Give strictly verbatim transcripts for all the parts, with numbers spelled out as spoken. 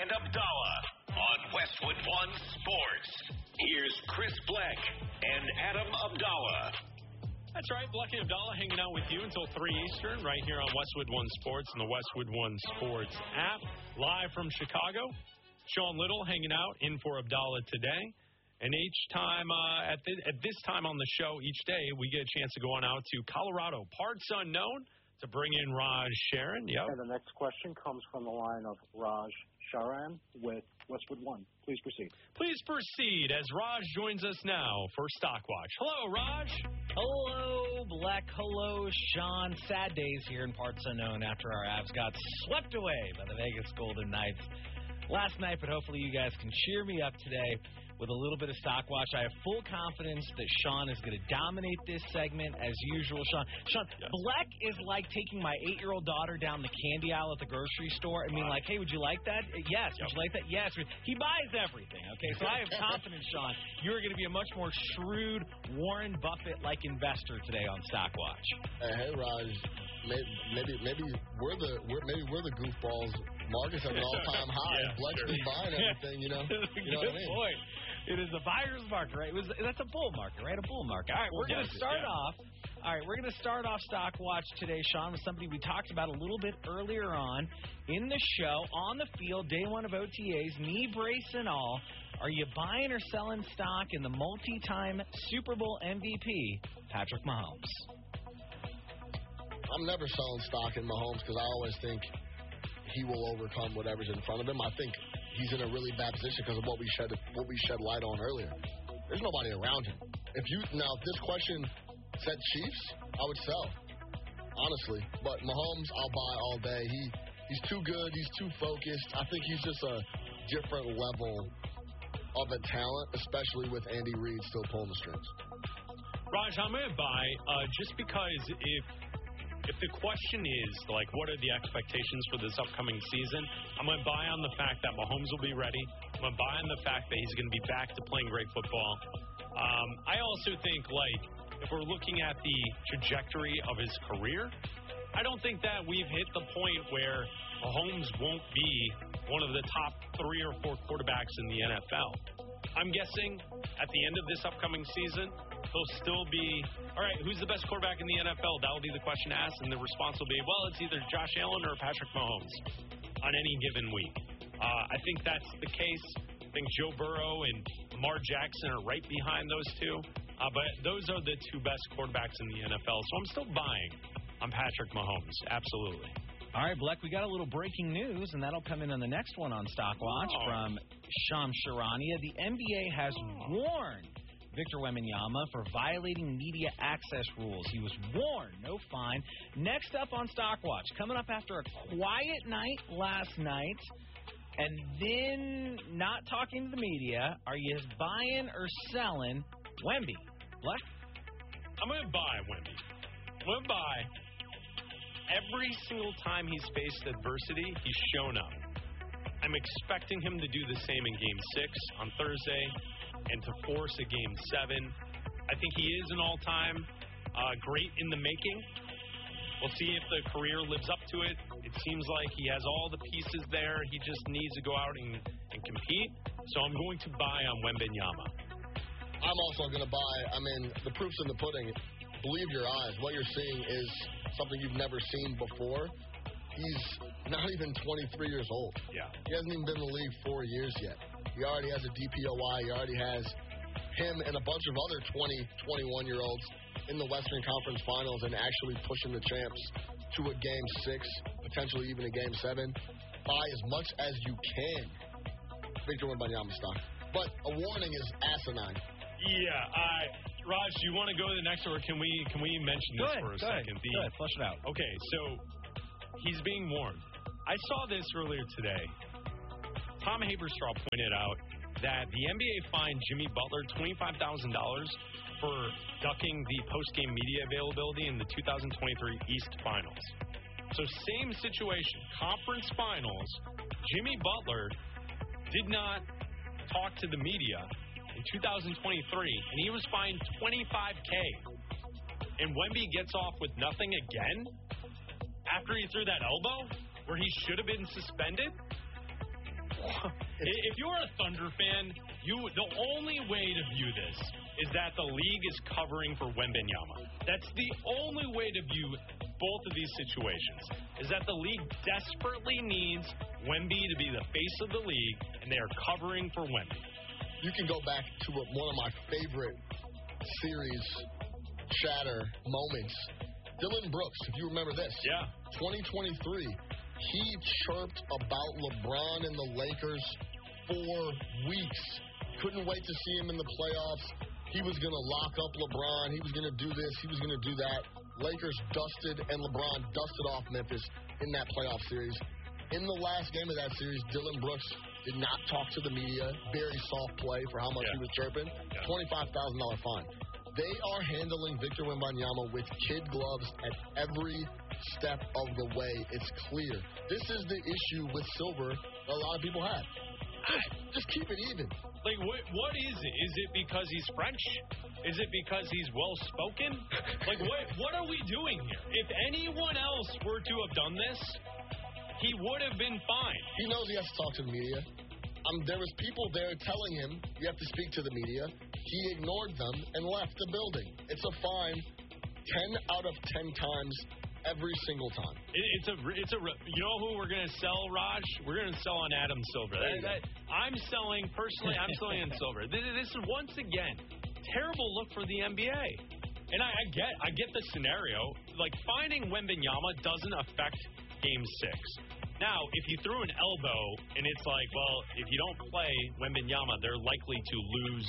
and Abdallah on Westwood One Sports. Here's Chris Black and Adam Abdallah. That's right, Black and Abdallah hanging out with you until three Eastern right here on Westwood One Sports and the Westwood One Sports app. Live from Chicago, Sean Little hanging out in for Abdallah today. And each time, uh, at, th- at this time on the show, each day, we get a chance to go on out to Colorado, parts unknown, to bring in Raj Sharon. Yep. And the next question comes from the line of Raj Sharan with Westwood One. Please proceed. Please proceed as Raj joins us now for Stockwatch. Hello, Raj. Hello, Black. Hello, Sean. Sad days here in parts unknown after our Avs got swept away by the Vegas Golden Knights last night, but hopefully you guys can cheer me up today with a little bit of Stockwatch. I have full confidence that Sean is going to dominate this segment as usual. Sean, Sean, yes. Black is like taking my eight-year-old daughter down the candy aisle at the grocery store and being like, hey, would you like that? Yes. Yep. Would you like that? Yes. He buys everything, okay? So I have confidence, Sean, you're going to be a much more shrewd Warren Buffett-like investor today on Stockwatch. Hey, hey Raj, maybe, maybe maybe we're the we're, maybe we're the goofballs. Marcus has an all-time high. Yeah, Black's sure. been buying everything, you know. You know Good what I mean? point. It is a buyer's market, right? It was, that's a bull market, right? A bull market. All right, we're going to start yeah. off. All right, we're going to start off Stockwatch today, Sean, with somebody we talked about a little bit earlier on in the show, on the field, day one of O T As, knee brace and all. Are you buying or selling stock in the multi-time Super Bowl M V P, Patrick Mahomes? I'm never selling stock in Mahomes because I always think he will overcome whatever's in front of him. I think he's in a really bad position because of what we shed what we shed light on earlier. There's nobody around him. If you now, if this question said Chiefs, I would sell, honestly. But Mahomes, I'll buy all day. He he's too good. He's too focused. I think he's just a different level of a talent, especially with Andy Reid still pulling the strings. Raj, I'm going to buy uh, just because if. If the question is, like, what are the expectations for this upcoming season, I'm going to buy on the fact that Mahomes will be ready. I'm going to buy on the fact that he's going to be back to playing great football. Um, I also think, like, if we're looking at the trajectory of his career, I don't think that we've hit the point where Mahomes won't be one of the top three or four quarterbacks in the N F L. I'm guessing at the end of this upcoming season, he'll still be, all right, who's the best quarterback in the N F L? That will be the question asked, and the response will be, well, it's either Josh Allen or Patrick Mahomes on any given week. Uh, I think that's the case. I think Joe Burrow and Lamar Jackson are right behind those two. Uh, but those are the two best quarterbacks in the N F L. So I'm still buying on Patrick Mahomes. Absolutely. All right, Black, we got a little breaking news, and that'll come in on the next one on Stockwatch oh. from Shams Charania. The N B A has warned Victor Wembanyama for violating media access rules. He was warned, no fine. Next up on Stockwatch, coming up after a quiet night last night, and then not talking to the media, are you buying or selling Wemby? Black? I'm going to buy Wemby. I'm going to buy. Every single time he's faced adversity, he's shown up. I'm expecting him to do the same in Game six on Thursday and to force a Game seven. I think he is an all-time uh, great in the making. We'll see if the career lives up to it. It seems like he has all the pieces there. He just needs to go out and, and compete. So I'm going to buy on Wembanyama. I'm also going to buy, I mean, the proof's in the pudding. Believe your eyes. What you're seeing is something you've never seen before. He's not even twenty-three years old. Yeah. He hasn't even been in the league four years yet. He already has a D P O Y. He already has him and a bunch of other twenty, twenty-one-year-olds in the Western Conference Finals and actually pushing the champs to a Game six, potentially even a Game seven. Buy as much as you can Victor Wembanyama stock. But a warning is asinine. Yeah, I... Raj, do you want to go to the next, or can we can we mention this Good, for a good, second? The, good. Flush it out. Okay, so he's being warned. I saw this earlier today. Tom Haberstroh pointed out that the N B A fined Jimmy Butler twenty-five thousand dollars for ducking the post-game media availability in the two thousand twenty-three East Finals. So same situation, conference finals, Jimmy Butler did not talk to the media in two thousand twenty-three, and he was fined twenty-five K. And Wemby gets off with nothing again after he threw that elbow where he should have been suspended? if you're a Thunder fan, you the only way to view this is that the league is covering for Wembanyama. That's the only way to view both of these situations, is that the league desperately needs Wemby to be the face of the league, and they are covering for Wemby. You can go back to one of my favorite series shatter moments. Dylan Brooks, if you remember this. Yeah. twenty twenty-three, he chirped about LeBron and the Lakers for weeks. Couldn't wait to see him in the playoffs. He was going to lock up LeBron. He was going to do this. He was going to do that. Lakers dusted, and LeBron dusted off Memphis in that playoff series. In the last game of that series, Dylan Brooks did not talk to the media. Very soft play for how much yeah. he was chirping. Yeah. twenty-five thousand dollars fine. They are handling Victor Wembanyama with kid gloves at every step of the way. It's clear. This is the issue with Silver that a lot of people have. Just, just keep it even. Like, what, what is it? Is it because he's French? Is it because he's well-spoken? Like, what what are we doing here? If anyone else were to have done this, he would have been fine. He knows he has to talk to the media. Um, there was people there telling him, you have to speak to the media. He ignored them and left the building. It's a fine ten out of ten times every single time. It, it's a, it's a, you know who we're going to sell, Raj? We're going to sell on Adam Silver. That, that, I'm selling, personally, I'm selling on Silver. This, this is, once again, terrible look for the N B A. And I, I get I get the scenario. Like, finding Wembanyama doesn't affect Game six. Now, if you threw an elbow and it's like, well, if you don't play Wembanyama, they're likely to lose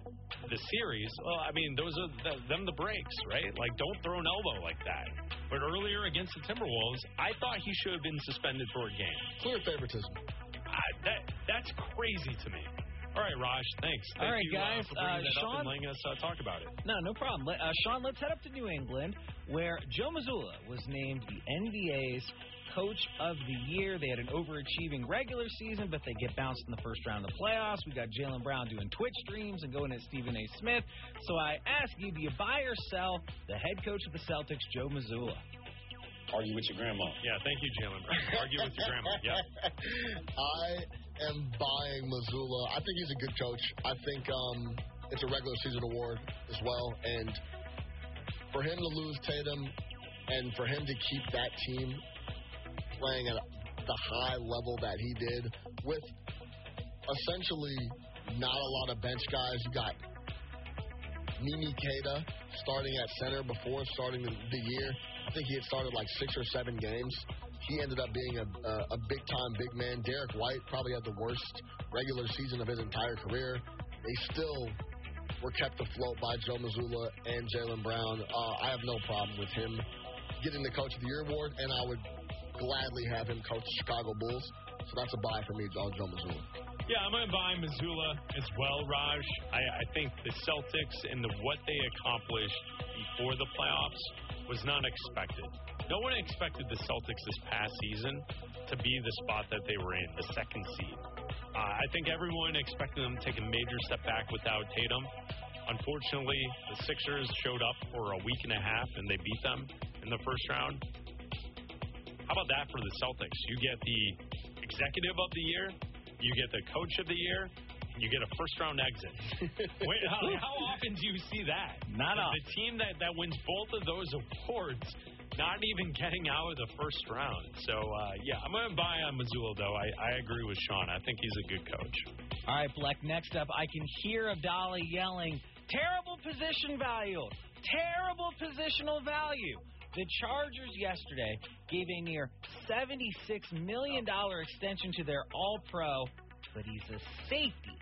the series. Well, I mean, those are the, them the breaks, right? Like, don't throw an elbow like that. But earlier against the Timberwolves, I thought he should have been suspended for a game. Clear favoritism. Uh, that That's crazy to me. All right, Raj, thanks. Thank All right, you, guys. Uh, for bringing Uh, that Sean, up and letting us uh, talk about it. No, no problem. Let, uh, Sean, let's head up to New England, where Joe Mazzulla was named the N B A's Coach of the Year. They had an overachieving regular season, but they get bounced in the first round of the playoffs. We got Jaylen Brown doing Twitch streams and going at Stephen A. Smith. So I ask you, do you buy or sell the head coach of the Celtics, Joe Mazzulla? Argue with your grandma. Yeah, thank you, Jaylen Brown. Argue with your grandma. Yeah. I am buying Mazzulla. I think he's a good coach. I think um, it's a regular season award as well. And for him to lose Tatum and for him to keep that team playing at the high level that he did with essentially not a lot of bench guys. You got Mimi Keita starting at center before starting the, the year. I think he had started like six or seven games. He ended up being a, a, a big-time big man. Derek White probably had the worst regular season of his entire career. They still were kept afloat by Joe Mazzulla and Jaylen Brown. Uh, I have no problem with him getting the Coach of the Year award, and I would gladly have him coach the Chicago Bulls. So that's a buy for me, Joe Mazzulla. Yeah, I'm going to buy Mazzulla as well, Raj. I, I think the Celtics and the, what they accomplished before the playoffs was not expected. No one expected the Celtics this past season to be the spot that they were in, the second seed. Uh, I think everyone expected them to take a major step back without Tatum. Unfortunately, the Sixers showed up for a week and a half, and they beat them in the first round. How about that for the Celtics? You get the executive of the year, you get the coach of the year, and you get a first-round exit. Wait, how, how often do you see that? Not the, often. The team that, that wins both of those awards not even getting out of the first round. So, uh, yeah, I'm going to buy on Mazzulla, though. I, I agree with Sean. I think he's a good coach. All right, Black, next up, I can hear Abdallah yelling, terrible position value, terrible positional value. The Chargers yesterday gave a near seventy-six million dollars extension to their All-Pro, but he's a safety,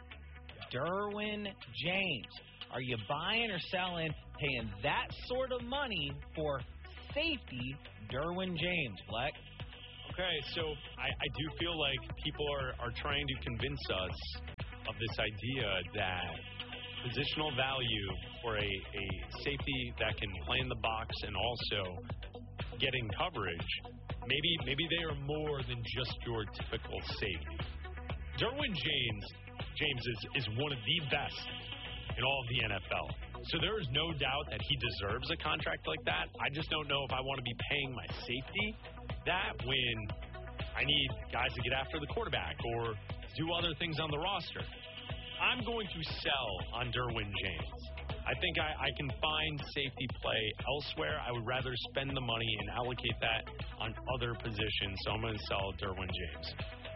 Derwin James. Are you buying or selling, paying that sort of money for safety, Derwin James, Black? Okay, so I, I do feel like people are, are trying to convince us of this idea that positional value for a, a safety that can play in the box and also getting coverage, maybe maybe they are more than just your typical safety. Derwin James James is, is one of the best in all of the N F L. So there is no doubt that he deserves a contract like that. I just don't know if I want to be paying my safety that when I need guys to get after the quarterback or do other things on the roster. I'm going to sell on Derwin James. I think I, I can find safety play elsewhere. I would rather spend the money and allocate that on other positions, so I'm going to sell Derwin James.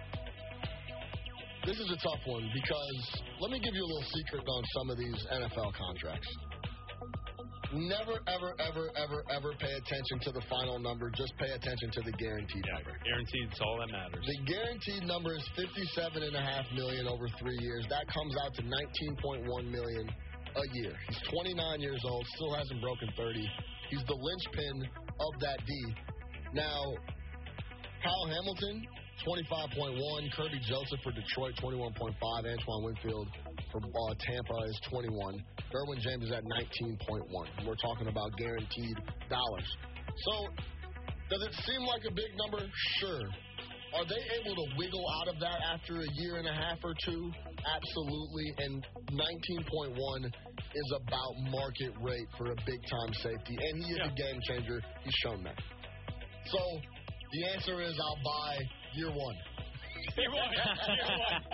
This is a tough one because let me give you a little secret on some of these N F L contracts. Never, ever, ever, ever, ever pay attention to the final number. Just pay attention to the guaranteed Yeah, number. guaranteed, it's all that matters. The guaranteed number is fifty-seven point five million dollars over three years. That comes out to nineteen point one million dollars a year. He's twenty-nine years old, still hasn't broken thirty. He's the linchpin of that D. Now, Kyle Hamilton, twenty-five point one. Kirby Joseph for Detroit, twenty-one point five. Antoine Winfield for uh, Tampa is twenty-one. Derwin James is at nineteen point one. We're talking about guaranteed dollars. So, does it seem like a big number? Sure. Are they able to wiggle out of that after a year and a half or two? Absolutely. And nineteen point one is about market rate for a big-time safety. And he is Yeah. a game changer. He's shown that. So, the answer is I'll buy year one. Year one. Year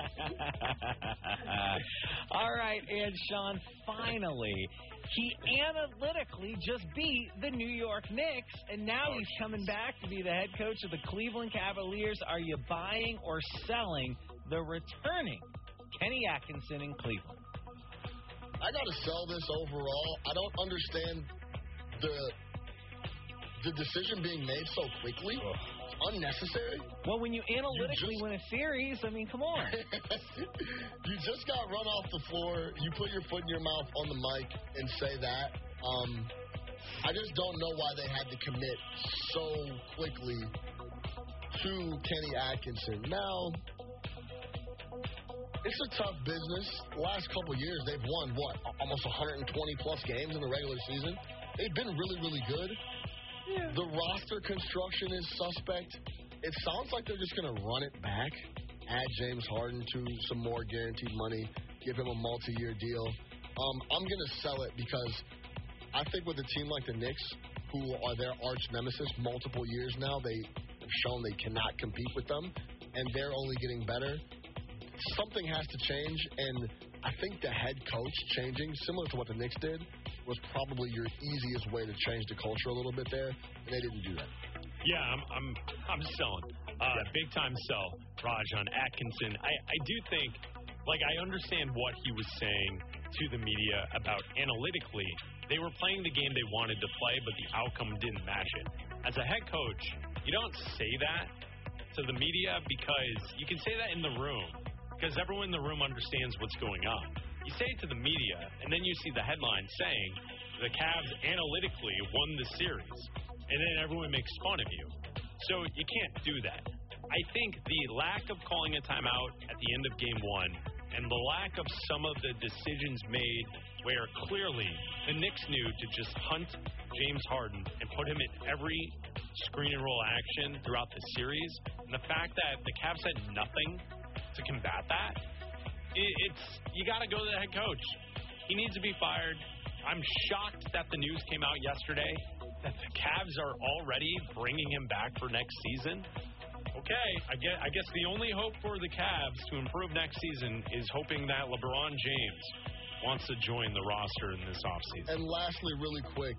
one. All right, and Sean, finally, he analytically just beat the New York Knicks, and now Oh, he's coming back to be the head coach of the Cleveland Cavaliers. Are you buying or selling the returning Kenny Atkinson in Cleveland? I got to sell this overall. I don't understand the the decision being made so quickly. It's unnecessary. Well, when you analytically just- win a series, I mean, come on. You just got run off the floor. You put your foot in your mouth on the mic and say that. Um, I just don't know why they had to commit so quickly to Kenny Atkinson. Now, it's a tough business. The last couple of years, they've won, what, almost one hundred twenty plus games in the regular season. They've been really, really good. Yeah. The roster construction is suspect. It sounds like they're just going to run it back, add James Harden to some more guaranteed money, give him a multi-year deal. Um, I'm going to sell it because I think with a team like the Knicks, who are their arch nemesis multiple years now, they have shown they cannot compete with them, and they're only getting better. Something has to change, and I think the head coach changing, similar to what the Knicks did, was probably your easiest way to change the culture a little bit there, and they didn't do that. Yeah, I'm I'm I'm selling. Uh, big time sell, Raj, on Atkinson. I, I do think, like, I understand what he was saying to the media about analytically. They were playing the game they wanted to play, but the outcome didn't match it. As a head coach, you don't say that to the media because you can say that in the room because everyone in the room understands what's going on. You say it to the media, and then you see the headline saying the Cavs analytically won the series, and then everyone makes fun of you. So you can't do that. I think the lack of calling a timeout at the end of game one and the lack of some of the decisions made where clearly the Knicks knew to just hunt James Harden and put him in every screen and roll action throughout the series, and the fact that the Cavs had nothing to combat that, it's you got to go to the head coach. He needs to be fired. I'm shocked that the news came out yesterday that the Cavs are already bringing him back for next season. Okay, I guess, I guess the only hope for the Cavs to improve next season is hoping that LeBron James wants to join the roster in this offseason. And lastly, really quick,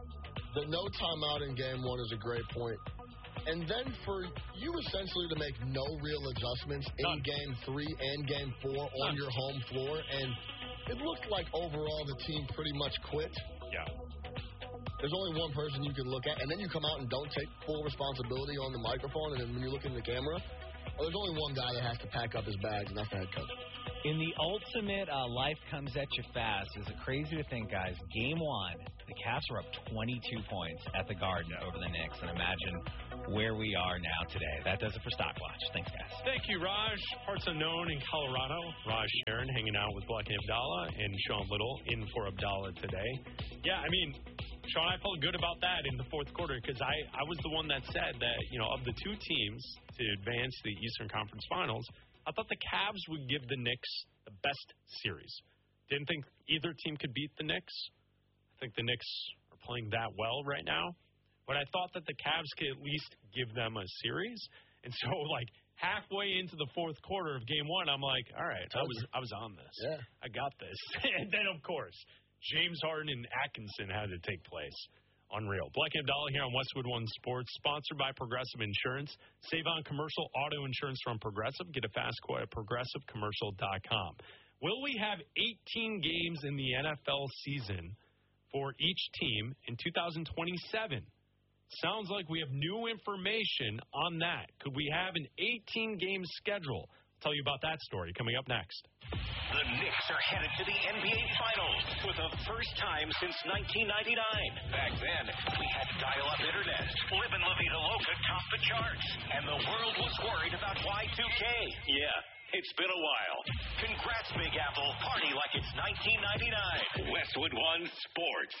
the no timeout in game one is a great point. And then for you essentially to make no real adjustments in None. game three and game four on None. your home floor, and it looked like overall the team pretty much quit. Yeah. There's only one person you can look at, and then you come out and don't take full responsibility on the microphone, and then when you look in the camera, well, there's only one guy that has to pack up his bags, and that's the head coach. In the ultimate uh, life comes at you fast, is it crazy to think, guys, game one, the Cavs were up twenty-two points at the Garden over the Knicks, and imagine where we are now today. That does it for Stockwatch. Thanks, guys. Thank you, Raj. Parts unknown in Colorado. Raj Sharon hanging out with Black and Abdallah and Sean Little in for Abdallah today. Yeah, I mean, Sean, I felt good about that in the fourth quarter because I, I was the one that said that, you know, of the two teams to advance the Eastern Conference Finals, I thought the Cavs would give the Knicks the best series. Didn't think either team could beat the Knicks. I think the Knicks are playing that well right now. But I thought that the Cavs could at least give them a series. And so, like, halfway into the fourth quarter of game one, I'm like, all right, I was I was on this. Yeah. I got this. And then, of course, James Harden and Atkinson had to take place. Unreal. Black and Abdallah here on Westwood One Sports, sponsored by Progressive Insurance. Save on commercial auto insurance from Progressive. Get a fast quote at progressive commercial dot com. Will we have eighteen games in the N F L season for each team in two thousand twenty-seven? Sounds like we have new information on that. Could we have an eighteen-game schedule? I'll tell you about that story coming up next. The Knicks are headed to the N B A Finals for the first time since nineteen ninety-nine. Back then, we had dial-up internet. Live in La Vida Loca topped the charts, and the world was worried about Y two K. Yeah, it's been a while. Congrats, Big Apple. Party like it's nineteen ninety-nine. Westwood One Sports.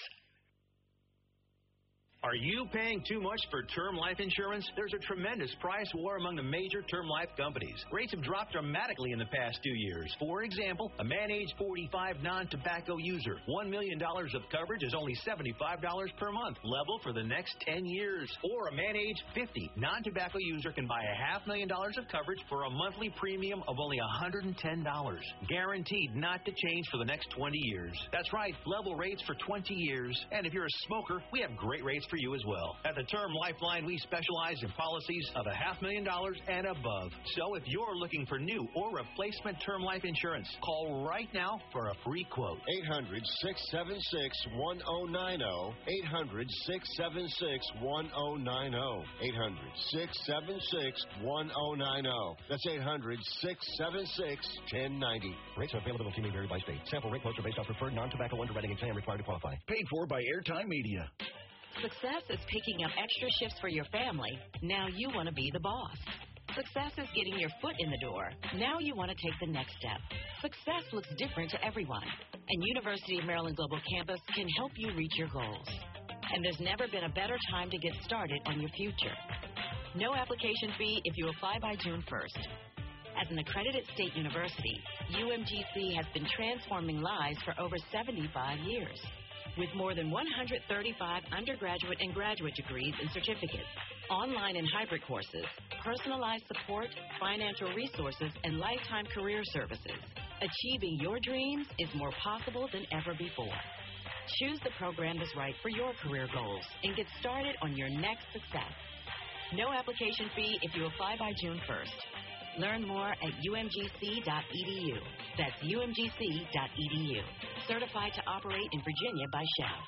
Are you paying too much for term life insurance? There's a tremendous price war among the major term life companies. Rates have dropped dramatically in the past two years. For example, a man age forty-five non-tobacco user, one million dollars of coverage is only seventy-five dollars per month, level for the next ten years. Or a man age fifty non-tobacco user can buy a half million dollars of coverage for a monthly premium of only one hundred ten dollars. Guaranteed not to change for the next twenty years. That's right, level rates for twenty years. And if you're a smoker, we have great rates for you as well. At the Term Lifeline, we specialize in policies of a half million dollars and above. So if you're looking for new or replacement term life insurance, call right now for a free quote. eight hundred, six seven six, one oh nine oh. eight hundred, six seven six, one oh nine oh. eight hundred, six seven six, one oh nine oh. That's eight hundred, six seven six, one oh nine oh. Rates and availability may vary by state. Sample rate quotes are based on preferred non-tobacco underwriting exam required to qualify. Paid for by Airtime Media. Success is picking up extra shifts for your family. Now you want to be the boss. Success is getting your foot in the door. Now you want to take the next step. Success looks different to everyone, and University of Maryland Global Campus can help you reach your goals. And there's never been a better time to get started on your future. No application fee if you apply by June first. As an accredited state university, U M G C has been transforming lives for over seventy-five years. With more than one hundred thirty-five undergraduate and graduate degrees and certificates, online and hybrid courses, personalized support, financial resources, and lifetime career services, achieving your dreams is more possible than ever before. Choose the program that's right for your career goals and get started on your next success. No application fee if you apply by June first. Learn more at U M G C dot E D U. That's U M G C dot E D U. Certified to operate in Virginia by S H A V.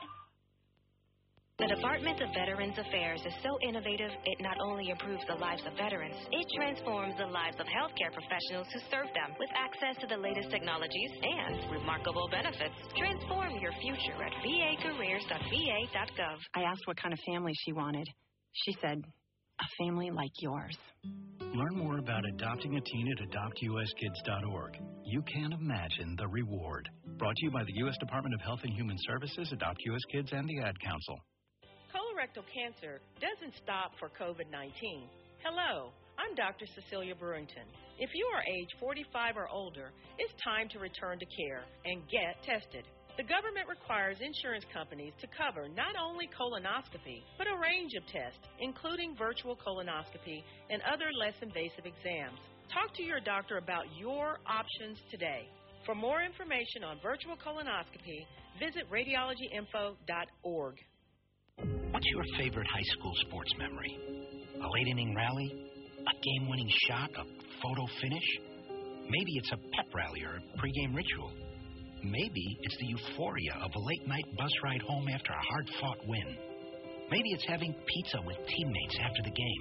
The Department of Veterans Affairs is so innovative, it not only improves the lives of veterans, it transforms the lives of healthcare professionals who serve them with access to the latest technologies and remarkable benefits. Transform your future at V A careers dot V A dot gov. I asked what kind of family she wanted. She said, a family like yours. Learn more about adopting a teen at adopt U S kids dot org. You can't imagine the reward. Brought to you by the U S Department of Health and Human Services, Adopt U S Kids, and the Ad Council. Colorectal cancer doesn't stop for COVID nineteen. Hello, I'm Doctor Cecilia Brewington. If you are age forty-five or older, it's time to return to care and get tested. The government requires insurance companies to cover not only colonoscopy, but a range of tests, including virtual colonoscopy and other less invasive exams. Talk to your doctor about your options today. For more information on virtual colonoscopy, visit radiology info dot org. What's your favorite high school sports memory? A late inning rally? A game-winning shot? A photo finish? Maybe it's a pep rally or a pregame ritual. Maybe it's the euphoria of a late-night bus ride home after a hard-fought win. Maybe it's having pizza with teammates after the game.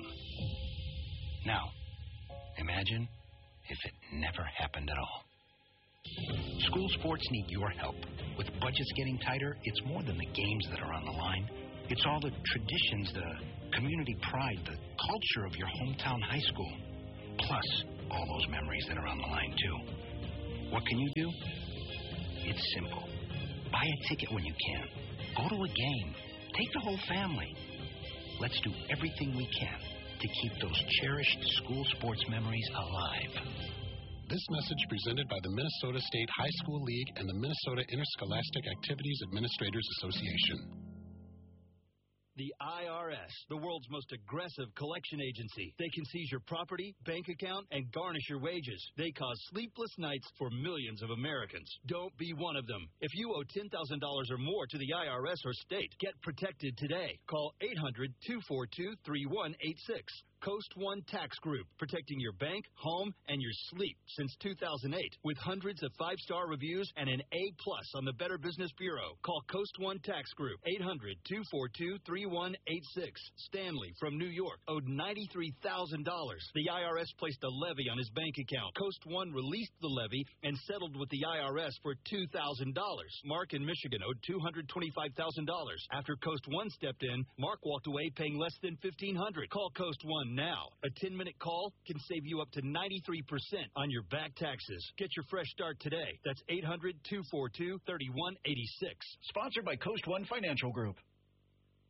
Now, imagine if it never happened at all. School sports need your help. With budgets getting tighter, it's more than the games that are on the line. It's all the traditions, the community pride, the culture of your hometown high school. Plus, all those memories that are on the line, too. What can you do? It's simple. Buy a ticket when you can. Go to a game. Take the whole family. Let's do everything we can to keep those cherished school sports memories alive. This message presented by the Minnesota State High School League and the Minnesota Interscholastic Activities Administrators Association. The I R S, the world's most aggressive collection agency. They can seize your property, bank account, and garnish your wages. They cause sleepless nights for millions of Americans. Don't be one of them. If you owe ten thousand dollars or more to the I R S or state, get protected today. Call eight hundred, two four two, three one eight six. Coast One Tax Group, protecting your bank, home, and your sleep since two thousand eight. With hundreds of five-star reviews and an A plus on the Better Business Bureau. Call Coast One Tax Group, eight hundred, two four two, three one eight six. Stanley from New York owed ninety-three thousand dollars. The I R S placed a levy on his bank account. Coast One released the levy and settled with the I R S for two thousand dollars. Mark in Michigan owed two hundred twenty-five thousand dollars. After Coast One stepped in, Mark walked away paying less than fifteen hundred dollars. Call Coast One now. A ten-minute call can save you up to ninety-three percent on your back taxes. Get your fresh start today. That's eight hundred, two four two, three one eight six. Sponsored by Coast One Financial Group.